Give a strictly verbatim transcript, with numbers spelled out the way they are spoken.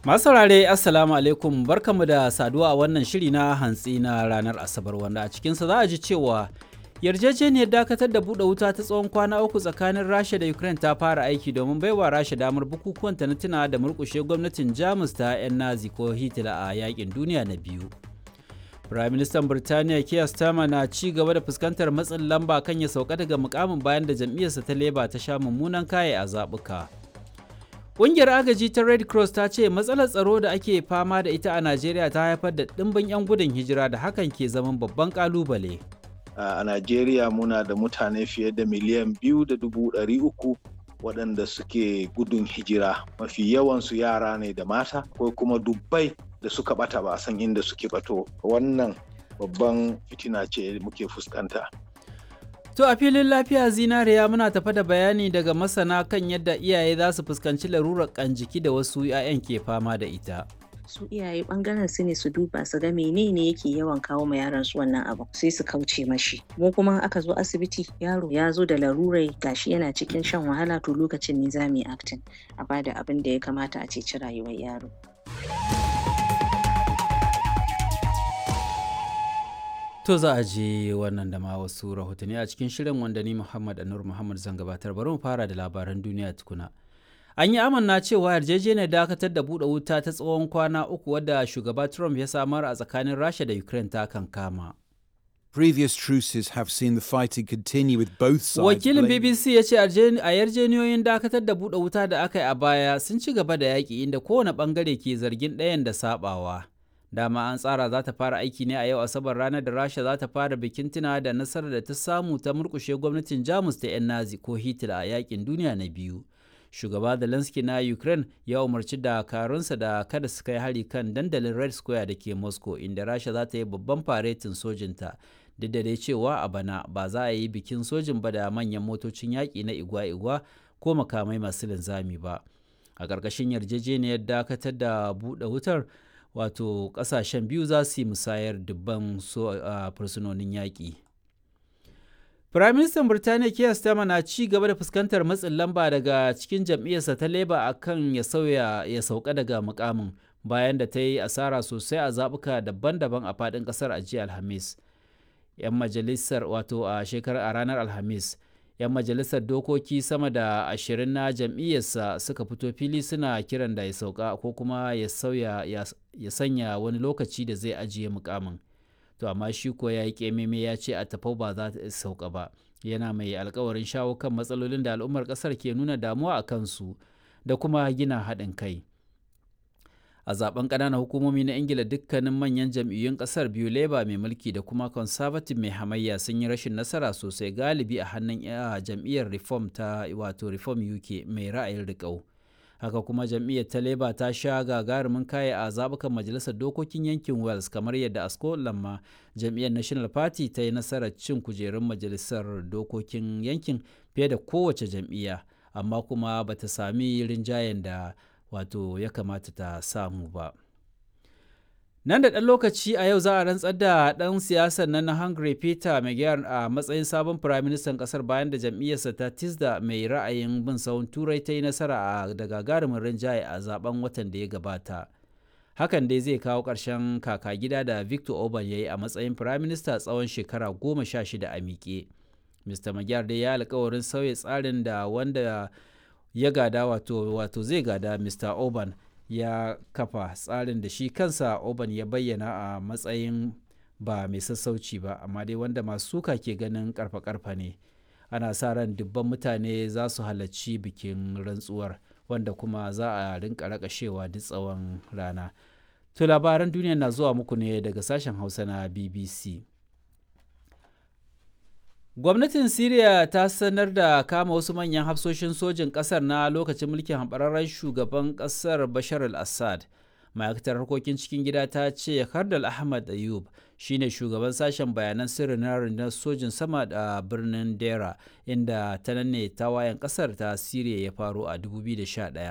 Masu saurare Assalamu alaikum barkamu da saduwa a wannan shiri na hantsi na ranar Asabar wanda a cikinsa za a ji cewa yarjejeniyar dakatar da buɗe wuta ta tsawon kwana uku tsakanin Rasha da Ukraine ta fara aiki domin baiwa Rasha damar bukukuwan ta na tuna da murƙushe gwamnatin Jamus ta 'yan Nazi ko Hitler a yakin duniya na biyu. Firaministan Birtaniya Keir Starmer na ci gaba da fuskantar matsin lamba kan ya sauka daga mukamin bayan da jam'iyyarsa ta Labour ta sha mummunan kaye a zaɓuka. Ƙungiyar agaji ta Red Cross ta ce matsalar tsaro da ake fama da ita a Najeriya ta haifar da ɗimbin 'yan gudun hijira da hakan ke zaman babban ƙalubale. A Najeriya muna da mutane fiye da miliyan biyu da dubu ɗari uku waɗanda suke gudun hijira. Mafi yawansu yara ne da mata, ko kuma dubbai da suka ɓata ba a san inda suke bato. Wannan babban fitina ce muke fuskanta. To a filin lafiya zinariya muna tafa da bayani daga masana kan yadda iyaye za su fuskanci larurar ƙan jiki da wasu 'ya'yan ke fama da ita. Su iyaye bangaren su ne su duba su ga menene yake yawan kawo ma yaran su wannan abu sai su kauce mashi. Mu kuma aka zo asibiti yaro ya zo da larurai gashi yana cikin shan wahala to lokacin ne za mu yi acting a bada abin da ya kamata a ceci rayuwar yaro. To za a je wannan da ma wasu rahotanni a cikin shirin wanda ni Muhammad Anur Muhammad zan gabatar. Bari mu fara da labaran duniya tukuna. An yi amanna cewa yarjejeniyar dakatar da buɗe wuta ta tsawon kwana uku wadda shugaba Trump ya samar a tsakanin Rasha da Ukraine ta kankama. Previous truces have seen the fighting continue with both sides. Wakilin B B C ya ce a yarjejeniyoyin dakatar da buɗe wuta da aka yi a baya sun ci gaba da yaƙi inda kowane ɓangare ke zargin ɗayan da saɓawa. Dama an tsara za ta fara aiki ne a yau Asabar ranar da Rasha za ta fara bikin tuna da nasarar da ta samu ta murƙushe gwamnatin Jamus ta 'yan Nazi ko Hitler a yakin duniya na biyu. Shugaba Zelensky na Ukraine ya umarci dakarunsa da kada su kai hari kan dandalin Red Square da ke Moscow inda Rasha za ta yi babban faretin sojinta. Duk da dai cewa a bana ba za a yi bikin sojin ba da manyan motocin yaƙi na igwa-igwa ko makamai masu linzami ba. A ƙarƙashin yarjejeniyar dakatar da buɗe wutar, wato kasashen biyu za su yi musayar dubban fursunonin yaƙi. Firaministan Birtaniya Keir Starmer na ci gaba da fuskantar matsin lamba daga cikin jam'iyyarsa ta Labour a kan ya sauya ya sauka daga mukamin bayan da ta yi asara sosai a zaɓuka daban-daban a faɗin ƙasar a jiya Alhamis. 'Yan majalisar wato a shekarar a ranar Alhamis. 'Yan majalisar dokoki sama da ashirin na jam'iyyarsa suka fito fili suna kiran da ya sauka ko kuma ya sauya ya sanya wani lokaci da zai ajiye mukamin. To amma shi ko ya yi ƙememe ya ce a tafau ba za ta sauka ba. Yana mai alkawarin shawo kan matsalolin da al'ummar ƙasar ke nuna damuwa a kansu da kuma gina haɗin kai. A zaben ƙananan hukumomi na Ingila dukkanin manyan jam'iyyun ƙasar biyu Labour mai mulki da kuma Conservative mai hamayya sun yi rashin nasara sosai galibi a hannun jam'iyyar Reform ta wato Reform U K mai ra'ayin riƙau. Haka kuma jam'iyyar ta Labour ta sha gagarumin kaya a zaɓukan majalisar dokokin yankin Wales kamar yadda a Scotland ma jam'iyyar National Party ta yi nasarar cin kujerun majalisar dokokin yankin fiye da kowace jam'iyya amma kuma ba ta sami rinjayen da wato ya kamata ta samu ba. Nan da ɗan lokaci a yau za a rantsar da ɗan siyasar nan na Hungary Peter Magyar a matsayin sabon firaministan ƙasar bayan da jam'iyyarsa ta Tisda mai ra'ayin bin sahun Turai ta yi nasara da gagarumin rinjaye a zaben watan da ya gabata. Hakan dai zai kawo ƙarshen kaka gida da Viktor Orban ya yi a matsayin firaminista tsawon shekara goma sha shida a miƙe. Mista Magyar dai ya alkawarin sauya tsarin da wanda ya gada wato, wato zai gada Mista Orban ya kafa tsarin da shi kansa Orban ya bayyana a matsayin ba mai sassauci ba amma dai wanda masu suka ke ganin karfa-karfa ne. Ana sa ran dubban mutane za su halarci bikin rantsuwar wanda kuma za a rinka rakashewa duk tsawon rana. To labaran duniya na zuwa muku ne daga sashen Hausa na B B C. Gwamnatin Siriya ta sanar da kama wasu manyan hafsoshin sojin ƙasar na lokacin mulkin hamɓararren shugaban ƙasar Bashar al-Assad. Ma'aikatar harkokin cikin gida ta ce Kardal Ahmad Ayub shine shugaban sashen bayanan sirri na rundunar sojin sama da birnin Dera inda ta nan ne tawayen ƙasar ta Siriya ya faru a dubu biyu da sha ɗaya.